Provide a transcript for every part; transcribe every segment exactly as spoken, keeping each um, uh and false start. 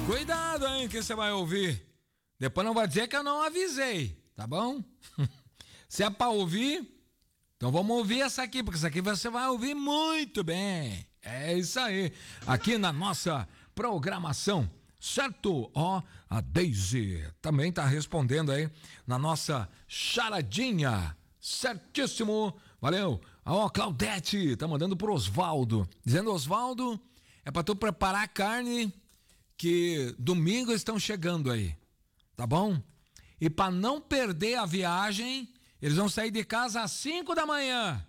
Cuidado, hein, que você vai ouvir. Depois não vai dizer que eu não avisei, tá bom? Se é pra ouvir, então vamos ouvir essa aqui, porque essa aqui você vai ouvir muito bem. É isso aí. Aqui na nossa programação, certo? Ó, a Daisy também tá respondendo aí na nossa charadinha. Certíssimo. Valeu. Ó, Claudete tá mandando pro Osvaldo. Dizendo, Osvaldo, é pra tu preparar a carne que domingo estão chegando aí. Tá bom? E pra não perder a viagem, eles vão sair de casa às cinco da manhã.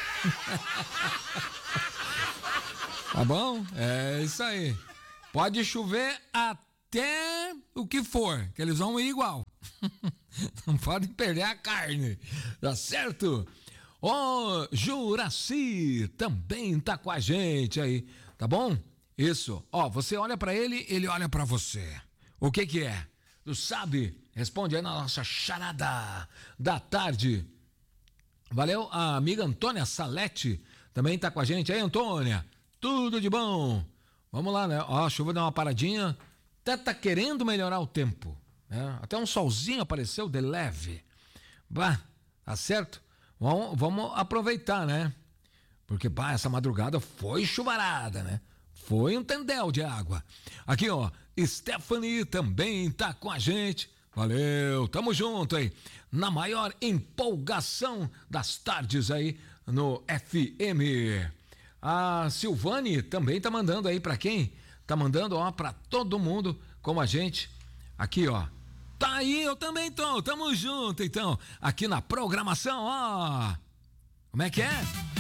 Tá bom? É isso aí. Pode chover até o que for, que eles vão ir igual. Não podem perder a carne. Tá certo? Ó, oh, Juraci também tá com a gente aí. Tá bom? Isso. Ó, oh, você olha pra ele, ele olha pra você. O que que é? Tu sabe? Responde aí na nossa charada da tarde. Valeu, a amiga Antônia Salete também tá com a gente. Aí, Antônia, tudo de bom? Vamos lá, né? Ó, a chuva deu uma paradinha. Até tá querendo melhorar o tempo, né? Até um solzinho apareceu de leve. Bah, tá certo? Vamos, vamos aproveitar, né? Porque, bah, essa madrugada foi chuvarada, né? Foi um tendel de água. Aqui, ó, Stephanie também tá com a gente. Valeu, tamo junto aí. Na maior empolgação das tardes aí no F M. A Silvane também tá mandando aí pra quem? Tá mandando, ó, pra todo mundo como a gente. Aqui, ó. Tá aí, eu também tô. Tamo junto, então. Aqui na programação, ó. Como é que é?